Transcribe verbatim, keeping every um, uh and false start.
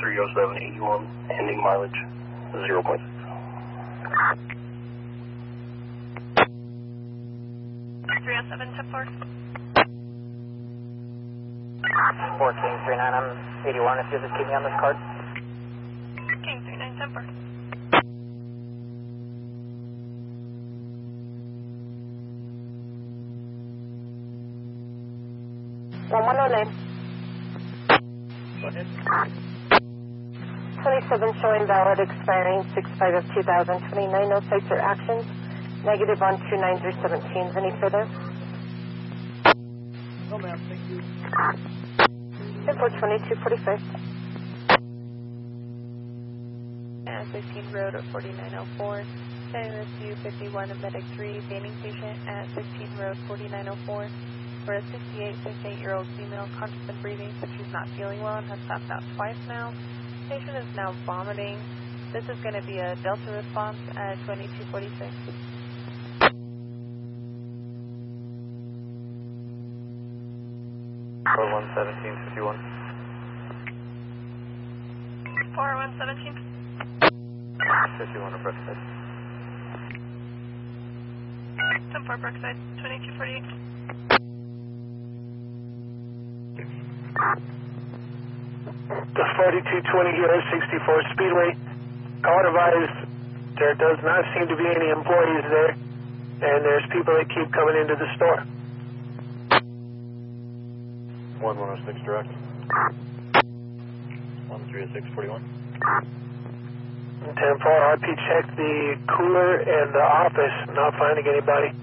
three oh seven eighty-one, ending mileage zero point six. three oh seven, ten four. four King three nine, I'm eighty-one, if you just keep me on this card. King three nine, ten four. one one oh nine. Go ahead. twenty-seven showing valid, expiring six five of two thousand twenty-nine. No sites or actions. Negative on two nine through seventeen. Any further? No, ma'am. Thank you. ten four twenty-two forty-five. At fifteen Road at forty-nine oh four. Setting rescue fifty-one of Medic three. Gaining patient at fifteen Road forty-nine oh four. For a sixty-eight, fifty-eight-year-old female, conscious and breathing, but she's not feeling well and has passed out twice now. Patient is now vomiting. This is going to be a Delta response at twenty-two forty-six. four one seventeen fifty-one. four one seventeen. fifty-one of Brookside. ten four Brookside, twenty-two forty-eight. The forty-two twenty here, sixty-four Speedway. Call advised, there does not seem to be any employees there, and there's people that keep coming into the store. one one oh six direct. one three oh six forty-one. ten four, R P checked the cooler and the office, not finding anybody.